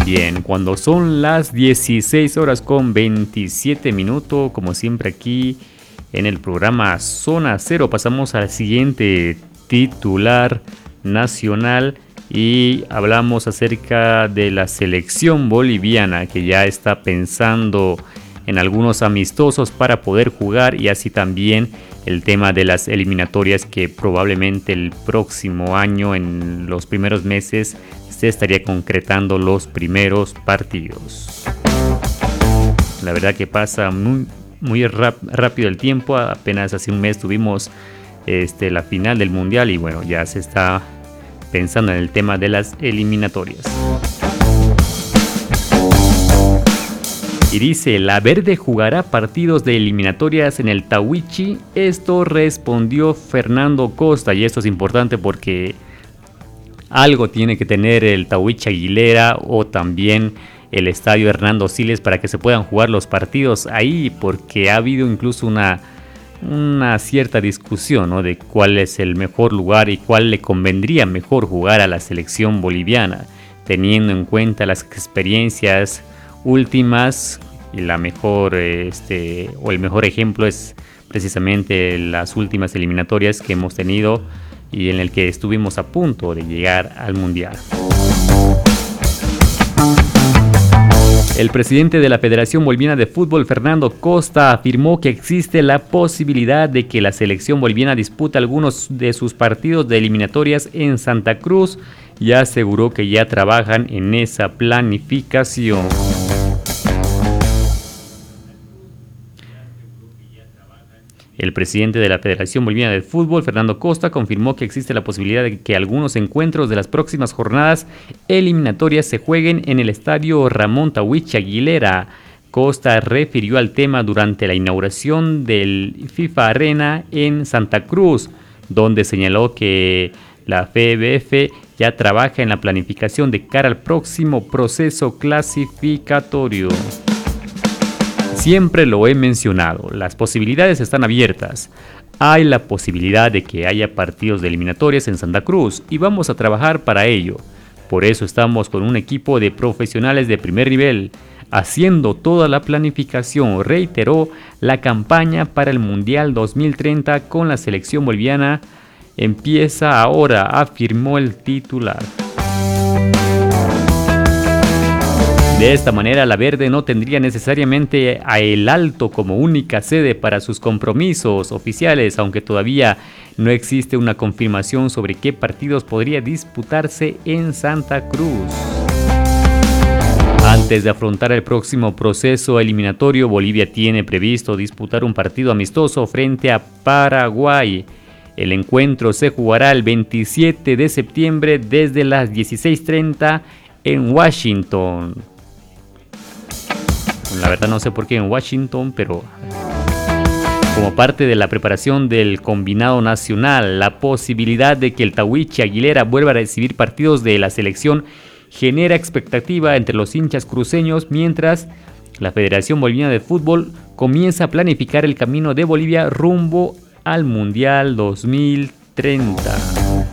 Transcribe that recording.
Bien, cuando son las 16 horas con 27 minutos, como siempre aquí en el programa Zona Cero, pasamos al siguiente titular nacional y hablamos acerca de la selección boliviana que ya está pensando en algunos amistosos para poder jugar, y así también el tema de las eliminatorias que probablemente el próximo año, en los primeros meses, se estaría concretando los primeros partidos. La verdad que pasa muy rápido el tiempo. Apenas hace un mes tuvimos la final del mundial y bueno, ya se está pensando en el tema de las eliminatorias. Y dice, la Verde jugará partidos de eliminatorias en el Tahuichi. Esto respondió Fernando Costa, y esto es importante porque algo tiene que tener el Tahuichi Aguilera o también el estadio Hernando Siles para que se puedan jugar los partidos ahí, porque ha habido incluso una cierta discusión, ¿no?, de cuál es el mejor lugar y cuál le convendría mejor jugar a la selección boliviana, teniendo en cuenta las experiencias últimas. Y la mejor o el mejor ejemplo es precisamente las últimas eliminatorias que hemos tenido y en el que estuvimos a punto de llegar al mundial. El presidente de la Federación Boliviana de Fútbol, Fernando Costa, afirmó que existe la posibilidad de que la selección boliviana dispute algunos de sus partidos de eliminatorias en Santa Cruz, y aseguró que ya trabajan en esa planificación. El presidente de la Federación Boliviana de Fútbol, Fernando Costa, confirmó que existe la posibilidad de que algunos encuentros de las próximas jornadas eliminatorias se jueguen en el estadio Ramón Tahuichi Aguilera. Costa refirió al tema durante la inauguración del FIFA Arena en Santa Cruz, donde señaló que la FBF ya trabaja en la planificación de cara al próximo proceso clasificatorio. Siempre lo he mencionado, las posibilidades están abiertas. Hay la posibilidad de que haya partidos de eliminatorias en Santa Cruz y vamos a trabajar para ello. Por eso estamos con un equipo de profesionales de primer nivel, haciendo toda la planificación, reiteró. La campaña para el Mundial 2030 con la selección boliviana empieza ahora, afirmó el titular. De esta manera, la Verde no tendría necesariamente a El Alto como única sede para sus compromisos oficiales, aunque todavía no existe una confirmación sobre qué partidos podría disputarse en Santa Cruz. Antes de afrontar el próximo proceso eliminatorio, Bolivia tiene previsto disputar un partido amistoso frente a Paraguay. El encuentro se jugará el 27 de septiembre desde las 16:30 en Washington. La verdad no sé por qué en Washington, pero como parte de la preparación del combinado nacional, la posibilidad de que el Tahuichi Aguilera vuelva a recibir partidos de la selección genera expectativa entre los hinchas cruceños, mientras la Federación Boliviana de Fútbol comienza a planificar el camino de Bolivia rumbo al Mundial 2030.